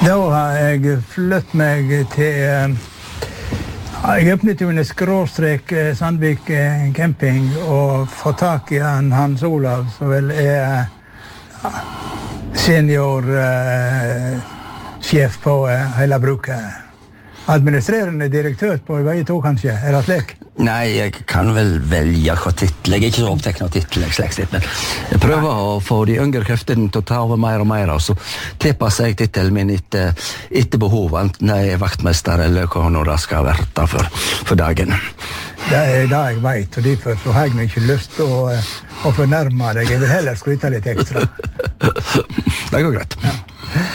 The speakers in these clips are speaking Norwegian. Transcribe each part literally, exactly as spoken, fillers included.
Da har jeg flyttet meg til jeg åpnet jo en skråstrek Sandvik camping og fått tak i han Hans Olav som vel er senior uh, sjef på uh, hele bruket. Administrerende direktør på vei to kanskje, er det slik? Nei, jeg kan vel velge hva titel. Jeg er ikke så opptatt av titel, men jeg prøver å få de yngre kreftene til å ta over mer og mer, og så tilpasser jeg titelen min etter, etter behov, enten jeg er vaktmester eller hva nå det skal være for, for dagen. Det er det jeg vet, og derfor så har jeg ikke lyst til å, å fornærme deg. Jeg vil heller skryte litt ekstra. Det går greit. Ja.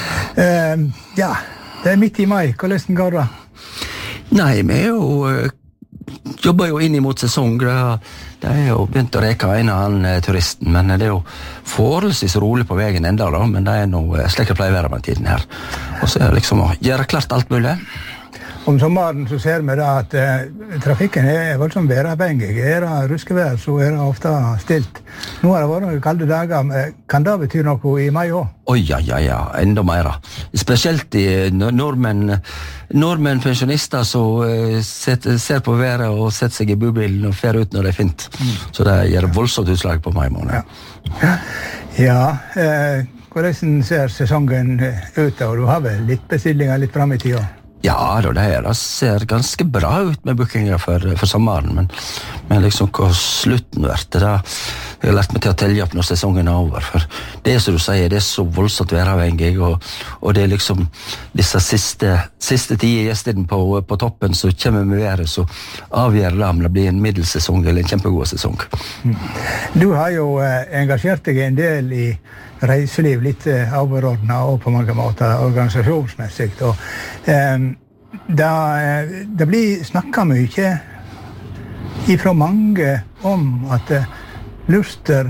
Uh, ja, det er midt i mai. Hvordan går det? Nei, vi er jo... Uh, jobber jo inn imot sesong. Det er jo begynt å reke en av han turisten, men det er jo forholdsvis rolig på veien enda da, men det er noe slik det pleier å være med tiden her. Og så er det liksom å gjøre klart alt mulig. Om sommeren så ser vi da at eh, trafikken er voldsomt væravhengig. Er det ruskevær, så er det ofte stilt. Nå har det vært kalde dager. Kan det bety noe i mai også? Oi, ja, ja, ja, enda mer. Spesielt i nordmenn, nordmenn pensjonister som uh, set, ser på været og setter seg i bubilen og fer ut når det er fint. Mm. Så det gjør voldsomt utslag på mai måned. Ja, ja eh, hvordan ser sesongen ut da? Du har vel litt bestillinger litt frem i tida? Ja, det her det ser ganske bra ut med bookinger for, for sommeren, men, men liksom hva slutten vært, det jeg har lært meg til å telle opp når sesongen er over, for det er som du sier, det er så voldsomt væravhengig, og, og det er liksom disse siste, siste tide gjestene på, på toppen som kommer med været, så avgjør det om det blir en middelsesong eller en kjempegod sesong. Du har jo eh, engasjert deg en del i reiseliv, litt eh, overordnet og på mange måter organisasjonsmessig. Og, eh, det, det blir snakket mye ifra mange om at eh, Luster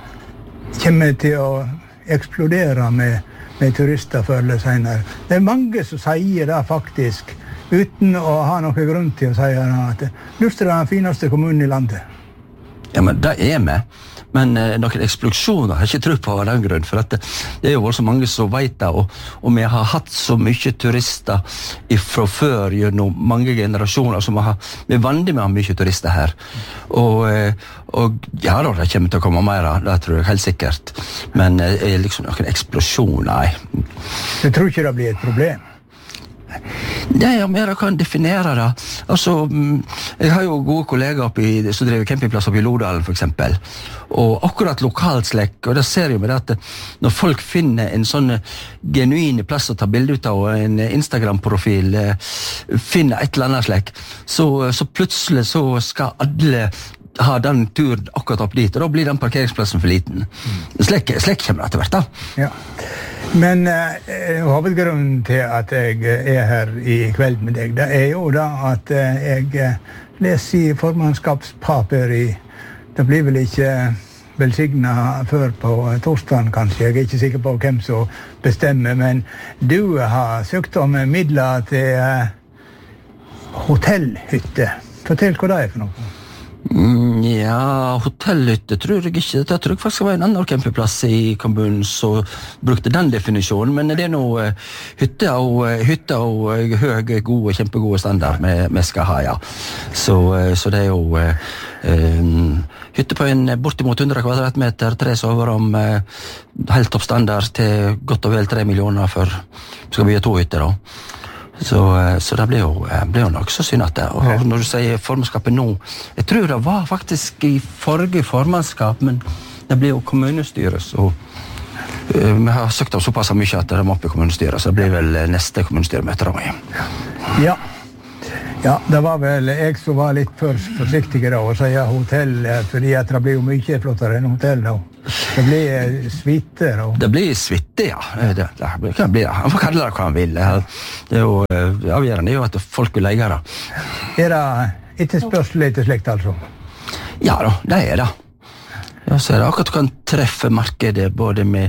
kommer til å eksplodere med, med turister før eller senere. Det er mange som sier det faktisk, uten å ha noen grunn til å si at Luster er den fineste kommunen i landet. Ja, men det er med. Men eh, noen eksplosjoner har jeg ikke tro på av den grunn, for at det, det er jo så mange som vet det, og, og vi har hatt så mye turister fra før gjennom mange generasjoner, som har, vi er vant med å ha mye turister her. Og, eh, og ja da, det kommer til å komme mer, det tror jeg helt sikkert. Men eh, liksom noen eksplosjoner, nei. Du tror ikke det blir et problem? Nei, ja, men jeg kan definere det. Altså, jeg har jo gode kollegaer oppi, som driver campingplass oppi Lodalen, for eksempel. Og akkurat lokalslekk, og det ser jo med det at når folk finner en sånn genuin plass å ta bilde ut av, og en Instagram-profil, finner et eller annet slekk, så, så plutselig så skal alle ha den turen akkurat opp dit, og da blir den parkeringsplassen for liten. Slekk, slekk kommer det etter hvert, da. Ja. Men eh, hovedgrunnen til at jeg er her i kveld med deg, det er jo da at eh, jeg leser i formannskapspapir i, det blir vel ikke velsignet før på torsdagen kanskje, jeg er ikke sikker på hvem som bestemmer, men du har søkt om midler til eh, hotellhytte. Fortell hva det er for noe. Mm, ja, hotellhytte tror jeg ikke. Det tror jeg faktisk var en annen campingplass i kommunen som brukte den definisjonen, men det er noe uh, hytte og, uh, hytte og uh, høy, gode, kjempegode standard vi skal ha, ja. Så, uh, så det er jo uh, uh, hytte på en bortimot hundre kvadratmeter, tre soverom, uh, helt topp standard til godt og vel tre millioner for skal bygge to hytter da. Så, så det blir jo, blir jo nok så synete. Og når du sier formannskapet nå, jeg tror det var faktisk i forrige formannskap, men det blir jo kommunestyret, så uh, vi har søkt om såpass mye at det må opp i kommunestyret, så det blir vel neste kommunestyremøte da. Ja. Ja, det var vel jeg som var litt for forsiktig da, og sier hotell, fordi at det blir jo mye flottere enn hotell da. Det blir svitte da. Det blir svitte, ja. Det, det kan bli det. Han får kalle det hva han vil. Det er jo avgjørende, det er jo at folk vil leie det. Er det ikke spørsmål etter slikt, altså? Ja da, det er det. Ja, så er det akkurat du kan treffe markedet både med,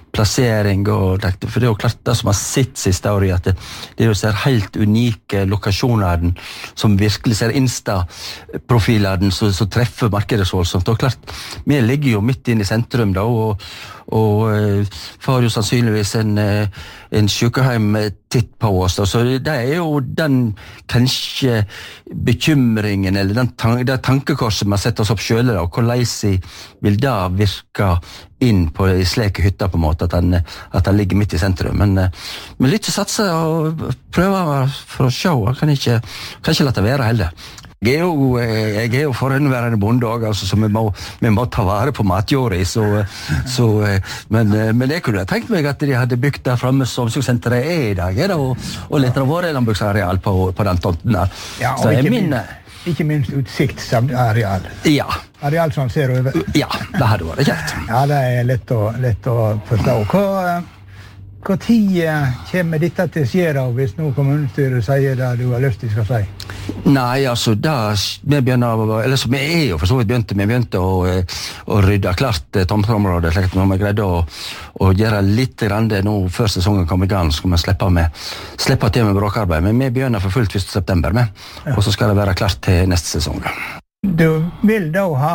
plassering, og det, for det er jo klart det som har sitt siste år i at det, det er jo ser helt unike lokasjoner som virkelig ser Insta-profiler som, som treffer markedet så voldsomt. Og klart, vi ligger jo midt inn i sentrum da, og, og uh, får jo sannsynligvis en, uh, en sykehjem titt på oss. Da. Så det er jo den kanskje bekymringen, eller den tan- det tankekorset vi har sett oss opp selv, da, og hvordan vil det virke inn på i slike hytter på en måte, at han, at han ligger midt i sentrum. Men, men litt å satse og prøve for å se, jeg kan ikke, kan ikke la det være heller. Jeg er jo, jeg er jo forhenværende bonde også, altså, så vi må, vi må ta vare på matjorda, så, så, men, men jeg kunne tenkt meg at de hadde bygd der fremme som omsorgssenteret er i dag, er det, og, og litt av våre landbruksareal på, på den tomten der. Ja, og ikke, min, minst, ikke minst utsiktsareal. Ja. Areal som ser over. Ja, det hadde vært kjekt. Ja, det er lett å, lett å forstå. Hva, hva tid kommer dette til å skje da, hvis nå kommunestyret sier det du har lyst til skal si? Nei, altså, da vi begynner, eller så vi er jo for så vidt begynte, vi begynte å, å rydde klart tomteområdet, slik at når vi greide å, å gjøre litt grann det nå før sesongen kom i gang, så skal vi slippe, med, slippe til med bråkarbeid, men vi begynner for fullt første september med, ja. Og så skal det være klart til neste sesong. Du vil da ha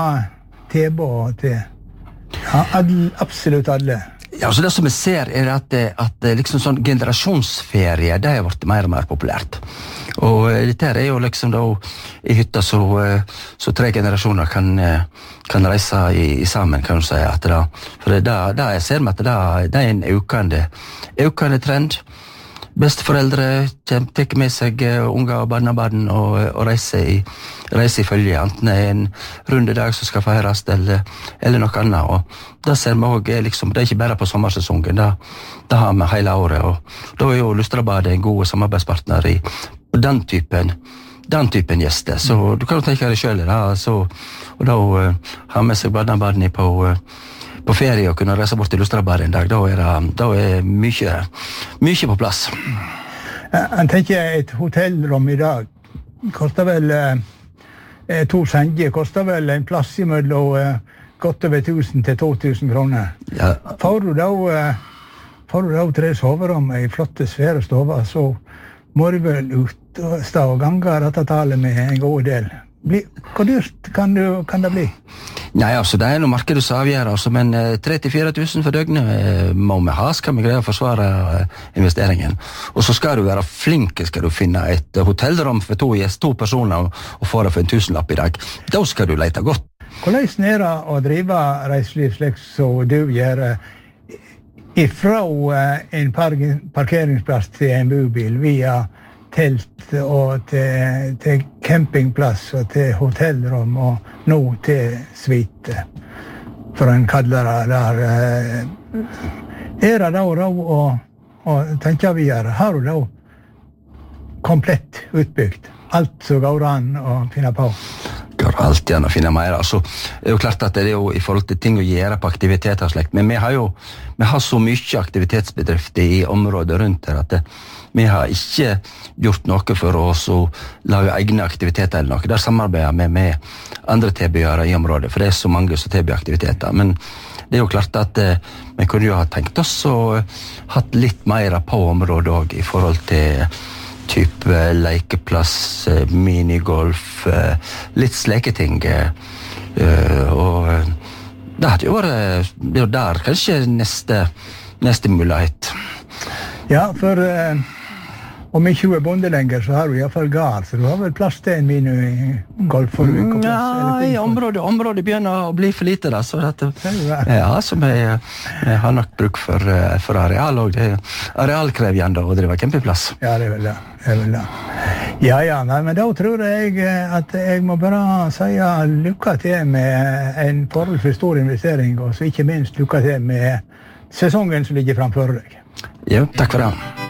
tilbud til ja, absolutt alle? Ja, så det som vi ser er at, at liksom sånn generasjonsferie, det har vært mer og mer populært. Og dette er jo liksom da i hytta så, så tre generasjoner kan, kan reise i, i sammen, kan du si. At det, for det, det jeg ser med at det, det er en økende, økende trend. Besteforeldre tar med seg unger og barnebarn og, og reiser, i, reiser i følge, enten det er en rundedag som skal feires eller, eller noe annet. Og det ser vi også, liksom, det er ikke bare på sommersesongen, det, det har vi hele året. Og da er jo Lustrabadet en god samarbeidspartner i den typen, den typen gjester. Så du kan jo tenke deg selv, da, så, og da uh, har med seg barnebarn på uh, på ferie og kunne reise bort til Lustrabadet en dag, da er det, da er mye, mye på plass. Jeg tenker et hotellrom i dag koster vel eh, to senger, koster vel en plass i mellom eh, godt over tusen til to tusen kroner. Ja. Får du da, eh, får du da tre soverom i flotte svære stover, så må du vel ut og stå og gange dette tallet med en god del. Bli, hvor dyrt kan, du, kan det bli? Nei, altså, det er noe markedet som avgjør, altså, men tre til fire tusen for døgnet eh, må vi ha, skal vi greie å forsvare eh, investeringen. Og så skal du være flink, skal du finne et hotellrom for to, yes, to personer og, og få det for en tusenlapp i dag. Da skal du lete godt. Hvordan er det å drive reiseliv slik som du gjør ifra en parkeringsplass til en bobil via telt og til, til campingplass og til hotellrom og nå til suite, for en kaller det der. Er det da råd å, å tenke videre? Har du da komplett utbygd? Alt som går an å finne på? Går alltid an å finne mer. Altså, det er jo klart at det er jo i forhold til ting å gjøre på aktiviteter og slekt, men vi har jo vi har så mye aktivitetsbedrifter i området rundt her at det, vi har ikke gjort noe for oss å lage egne aktiviteter eller noe. Der samarbeider vi med andre tilbydere i området, for det er så mange som tilbyr aktiviteter. Men det er jo klart at eh, vi kunne jo ha tenkt oss og hatt litt mer på området også, i forhold til type lekeplass, minigolf, litt sleketing. Og det hadde jo vært, det er jo der kanskje neste, neste mulighet. Ja, for uh, om ikke du er bonde lenger, så har du i hvert fall gard, så du har vel plass til en minigolf for du ikke plass? Ja, i området, området begynner å bli for lite da, så dette, ja, så vi, vi har nok bruk for, for areal, og det er arealkrevjende å drive campingplass. Ja, det er vel det. Det er vel det. Ja, ja, nei, men da tror jeg at jeg må bare si lykke til med en forholdsvis stor investering, og så ikke minst lykke til med sesongen som ligger framfor deg. Ja, takk for det.